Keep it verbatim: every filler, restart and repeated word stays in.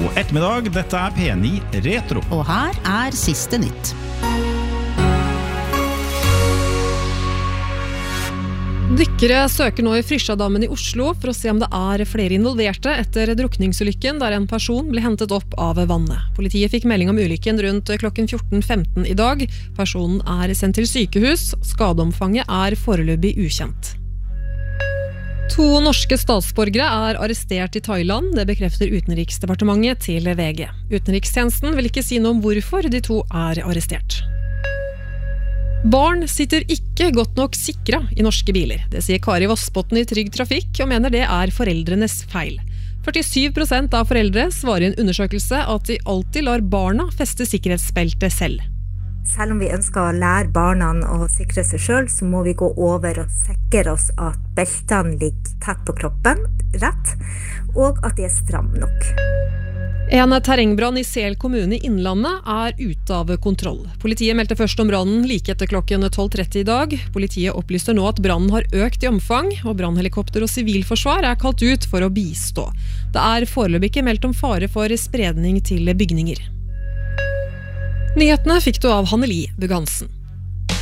God ettermiddag, dette er P ni Retro. Og her er siste nytt. Dykkere søker nå i Frysjadammen i Oslo for å se om det er flere involverte etter drukningsulykken der en person ble hentet opp av vannet. Politiet fikk melding om ulykken rundt klokken fjorten femten i dag. Personen er sendt til sykehus. Skadeomfanget er foreløpig ukjent. To norske statsborgere er arrestert i Thailand, det bekrefter Utenriksdepartementet til V G. Utenrikstjenesten vil ikke si noe om hvorfor de to er arrestert. Barn sitter ikke godt nok sikra i norske biler. Det sier Kari Vassbotten i Trygg Trafikk, og mener det er foreldrenes feil. førtisju prosent av foreldre svarer i en undersøkelse at de alltid lar barna feste sikkerhetsbeltet selv. Selv om vi ønsker å lære barna å sikre seg selv, så må vi gå over og sikre oss at beltene ligger tett på kroppen, rett, og at de er stram nok. En terrengbrann i Sel kommune i Innlandet er ute av kontroll. Politiet meldte først om brannen like etter klokken tolv tretti i dag. Politiet opplyser nå at brannen har økt i omfang, og brannhelikopter og sivilforsvar er kalt ut for å bistå. Det er foreløpig ikke meldt om fare for spredning til bygninger. Nyhetene fikk du av Hanneli Bugansen.